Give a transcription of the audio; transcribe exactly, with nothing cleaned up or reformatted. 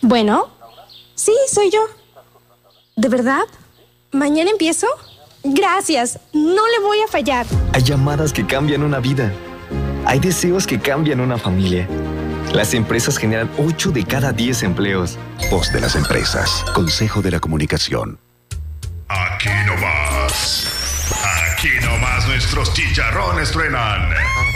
Bueno, sí, soy yo. ¿De verdad? ¿Mañana empiezo? Gracias, no le voy a fallar. Hay llamadas que cambian una vida. Hay deseos que cambian una familia. Las empresas generan ocho de cada diez empleos. Voz de las empresas. Consejo de la Comunicación. Aquí no más. Aquí no más nuestros chicharrones truenan.